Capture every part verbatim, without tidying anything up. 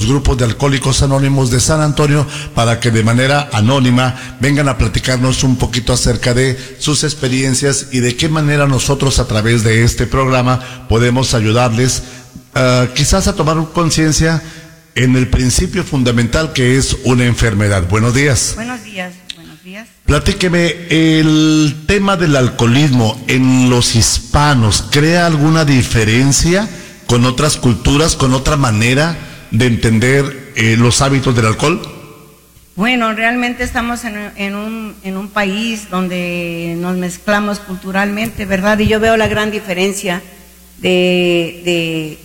grupos de Alcohólicos Anónimos de San Antonio para que de manera anónima vengan a platicarnos un poquito acerca de sus experiencias y de qué manera nosotros a través de este programa podemos ayudarles uh, quizás a tomar conciencia en el principio fundamental que es una enfermedad. Buenos días. Buenos días, buenos días. Platíqueme, el tema del alcoholismo en los hispanos, ¿crea alguna diferencia con otras culturas, con otra manera de entender eh, los hábitos del alcohol? Bueno, realmente estamos en, en, un, en un país donde nos mezclamos culturalmente, ¿verdad? Y yo veo la gran diferencia de... de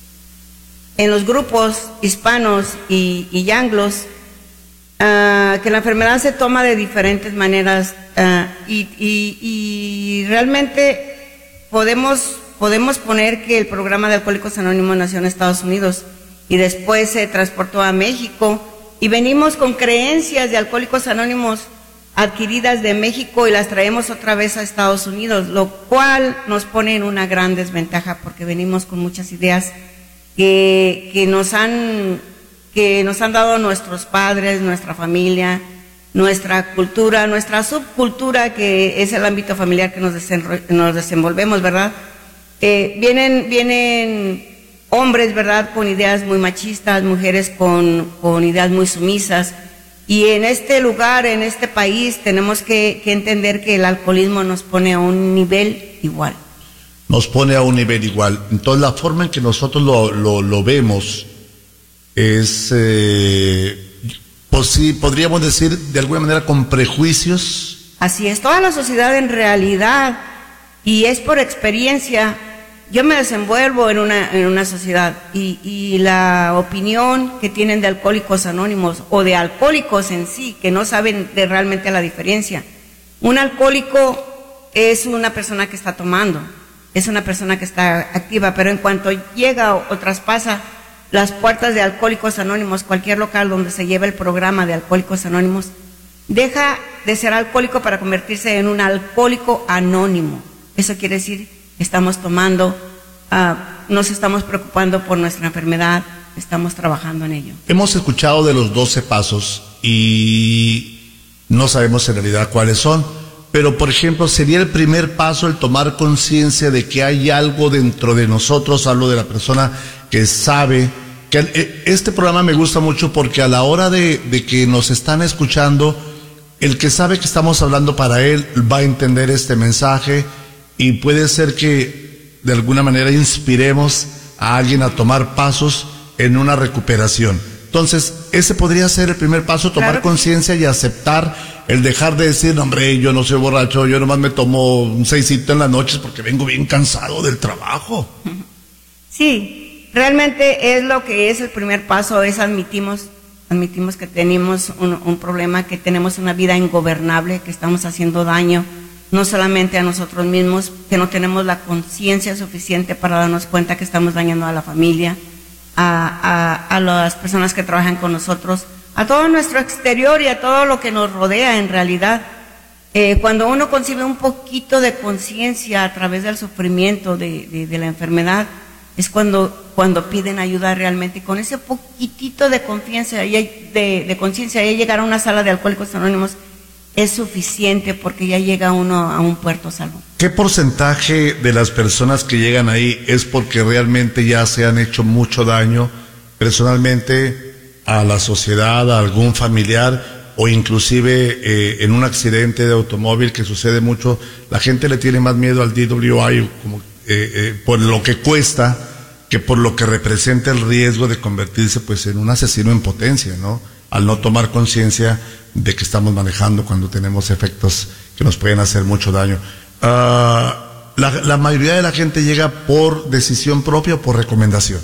en los grupos hispanos y, y anglos, uh, que la enfermedad se toma de diferentes maneras uh, y, y, y realmente podemos, podemos poner que el programa de Alcohólicos Anónimos nació en Estados Unidos y después se transportó a México y venimos con creencias de Alcohólicos Anónimos adquiridas de México y las traemos otra vez a Estados Unidos, lo cual nos pone en una gran desventaja porque venimos con muchas ideas Que, que nos han que nos han dado nuestros padres, nuestra familia, nuestra cultura, nuestra subcultura, que es el ámbito familiar que nos, nos desenvolvemos, ¿verdad? Eh, vienen, vienen hombres, ¿verdad?, con ideas muy machistas, mujeres con, con ideas muy sumisas, y en este lugar, en este país, tenemos que, que entender que el alcoholismo nos pone a un nivel igual. Nos pone a un nivel igual. Entonces la forma en que nosotros lo, lo, lo vemos es, eh, pues sí, podríamos decir de alguna manera con prejuicios. Así es, toda la sociedad en realidad, y es por experiencia, yo me desenvuelvo en una, en una sociedad y, y la opinión que tienen de Alcohólicos Anónimos o de alcohólicos en sí, que no saben de realmente la diferencia. Un alcohólico es una persona que está tomando, es una persona que está activa, pero en cuanto llega o, o traspasa las puertas de Alcohólicos Anónimos, cualquier local donde se lleva el programa de Alcohólicos Anónimos, deja de ser alcohólico para convertirse en un alcohólico anónimo. Eso quiere decir que estamos tomando, uh, nos estamos preocupando por nuestra enfermedad, estamos trabajando en ello. Hemos escuchado de los doce pasos y no sabemos en realidad cuáles son. Pero, por ejemplo, sería el primer paso el tomar conciencia de que hay algo dentro de nosotros, hablo de la persona que sabe, que este programa me gusta mucho porque a la hora de, de que nos están escuchando, el que sabe que estamos hablando para él va a entender este mensaje y puede ser que de alguna manera inspiremos a alguien a tomar pasos en una recuperación. Entonces, ese podría ser el primer paso, tomar claro conciencia y aceptar el dejar de decir, no, hombre, yo no soy borracho, yo nomás me tomo un seisito en las noches porque vengo bien cansado del trabajo. Sí, realmente es lo que es el primer paso, es admitimos, admitimos que tenemos un, un problema, que tenemos una vida ingobernable, que estamos haciendo daño, no solamente a nosotros mismos, que no tenemos la conciencia suficiente para darnos cuenta que estamos dañando a la familia, A, a, a las personas que trabajan con nosotros, a todo nuestro exterior y a todo lo que nos rodea en realidad. Eh, cuando uno concibe un poquito de conciencia a través del sufrimiento de, de, de la enfermedad, es cuando, cuando piden ayuda realmente. Y con ese poquitito de confianza y de, de conciencia, ya llegar a una sala de Alcohólicos Anónimos es suficiente porque ya llega uno a un puerto salvo. ¿Qué porcentaje de las personas que llegan ahí es porque realmente ya se han hecho mucho daño personalmente a la sociedad, a algún familiar o inclusive eh, en un accidente de automóvil que sucede mucho? La gente le tiene más miedo al D W I como, eh, eh, por lo que cuesta que por lo que representa el riesgo de convertirse pues en un asesino en potencia, ¿no? Al no tomar conciencia de que estamos manejando cuando tenemos efectos que nos pueden hacer mucho daño. Uh, la, la mayoría de la gente llega por decisión propia o por recomendación.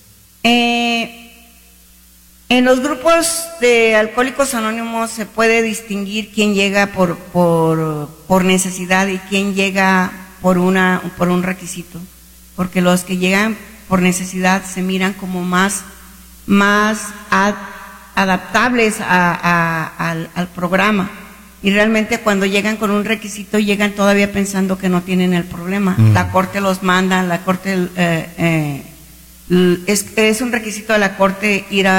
Eh, en los grupos de Alcohólicos Anónimos se puede distinguir quién llega por, por, por necesidad y quién llega por, una, por un requisito, porque los que llegan por necesidad se miran como más, más ad, adaptables a, a, al, al programa, y realmente cuando llegan con un requisito llegan todavía pensando que no tienen el problema. Mm. La corte los manda, la corte eh, eh, es, es un requisito de la corte ir a